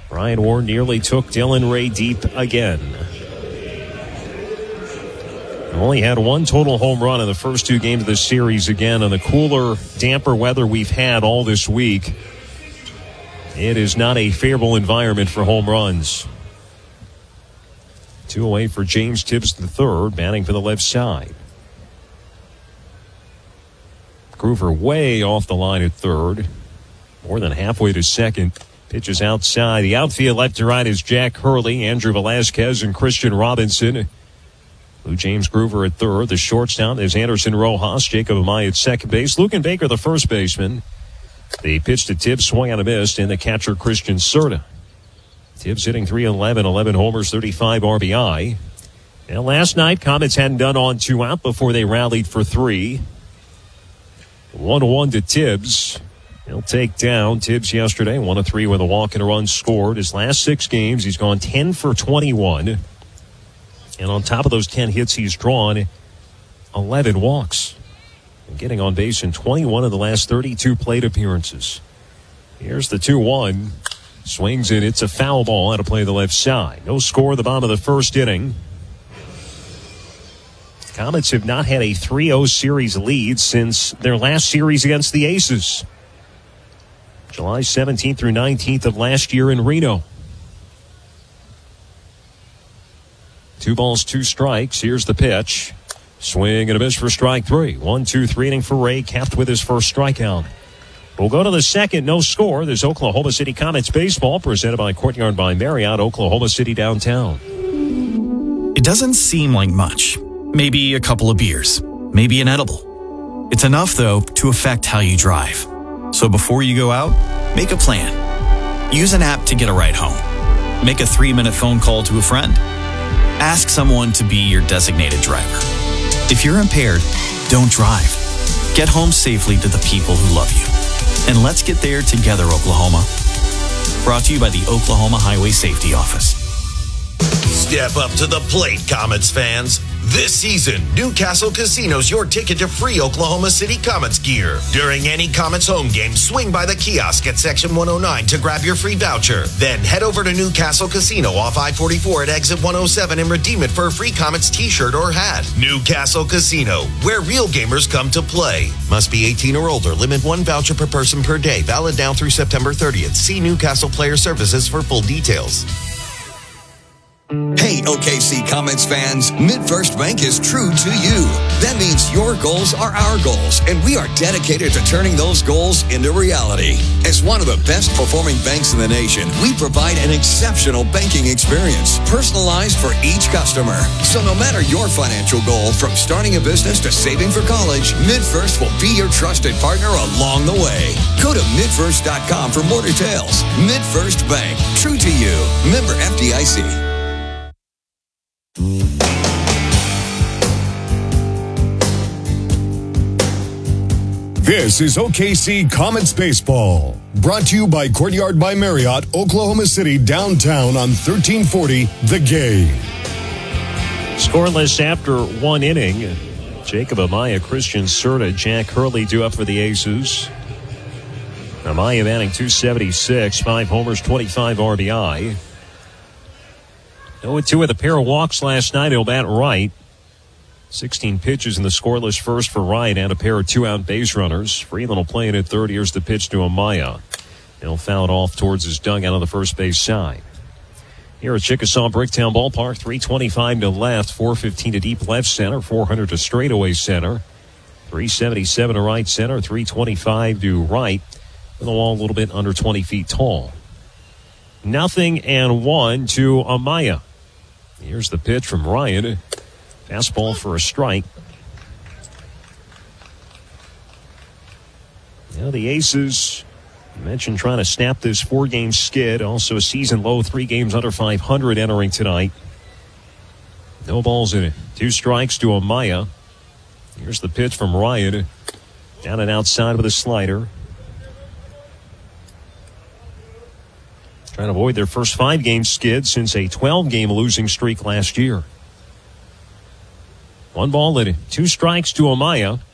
Ryan Ward nearly took Dylan Ray deep again. Only had one total home run in the first two games of the series. Again, on the cooler, damper weather we've had all this week, it is not a favorable environment for home runs. 2 away for James Tibbs III, batting for the left side. Groover way off the line at third, more than halfway to second. Pitches outside. The outfield left to right is Jack Hurley, Andrew Velasquez, and Christian Robinson. Blue James Groover at third. The shortstop is Anderson Rojas. Jacob Amaya at second base. Lucan Baker, the first baseman. The pitch to Tibbs, swung on a miss, and the catcher Christian Serta. Tibbs hitting .311, 11 homers, 35 RBI. And last night, Comets hadn't done on 2 out before they rallied for 3. 1-1 to Tibbs. He'll take down Tibbs yesterday, 1-3 with a walk and a run scored. His last 6 games, he's gone 10 for 21. And on top of those 10 hits, he's drawn 11 walks. And getting on base in 21 of the last 32 plate appearances. Here's the 2-1. Swings it. It's a foul ball out of play to the left side. No score at the bottom of the first inning. Comets have not had a 3-0 series lead since their last series against the Aces. July 17th through 19th of last year in Reno. 2 balls, 2 strikes. Here's the pitch. Swing and a miss for strike 3. 1-2-3 inning for Ray, capped with his first strikeout. We'll go to the second, no score. There's Oklahoma City Comets baseball, presented by Courtyard by Marriott, Oklahoma City downtown. It doesn't seem like much. Maybe a couple of beers. Maybe an edible. It's enough, though, to affect how you drive. So before you go out, make a plan. Use an app to get a ride home. Make a 3-minute phone call to a friend. Ask someone to be your designated driver. If you're impaired, don't drive. Get home safely to the people who love you. And let's get there together, Oklahoma. Brought to you by the Oklahoma Highway Safety Office. Step up to the plate, Comets fans. This season, Newcastle Casino's your ticket to free Oklahoma City Comets gear. During any Comets home game, swing by the kiosk at Section 109 to grab your free voucher. Then head over to Newcastle Casino off I-44 at Exit 107 and redeem it for a free Comets t-shirt or hat. Newcastle Casino, where real gamers come to play. Must be 18 or older. Limit 1 voucher per person per day. Valid now through September 30th. See Newcastle Player Services for full details. Hey, OKC Comets fans, MidFirst Bank is true to you. That means your goals are our goals, and we are dedicated to turning those goals into reality. As one of the best performing banks in the nation, we provide an exceptional banking experience, personalized for each customer. So no matter your financial goal, from starting a business to saving for college, MidFirst will be your trusted partner along the way. Go to midfirst.com for more details. MidFirst Bank, true to you. Member FDIC. This is OKC Comets Baseball, brought to you by Courtyard by Marriott, Oklahoma City downtown on 1340 The Game. Scoreless after 1 inning. Jacob Amaya, Christian Serta, Jack Hurley due up for the Aces. Amaya batting .276, 5 homers, 25 RBI. 0-2 with a pair of walks last night. He'll bat right. 16 pitches in the scoreless first for Wright and a pair of 2-out base runners. Freeland will play it at third. Here's the pitch to Amaya. He'll foul it off towards his dugout on the first base side. Here at Chickasaw Bricktown Ballpark, 325 to left, 415 to deep left center, 400 to straightaway center, 377 to right center, 325 to right, with the wall a little bit under 20 feet tall. 0-1 to Amaya. Here's the pitch from Ryan. Fastball for a strike. Now the Aces, you mentioned trying to snap this 4-game skid. Also a season low, 3 games under 500 entering tonight. No balls in it. 2 strikes to Amaya. Here's the pitch from Ryan. Down and outside with a slider. Trying to avoid their first 5-game skid since a 12-game losing streak last year. 1 ball and 2 strikes to Amaya.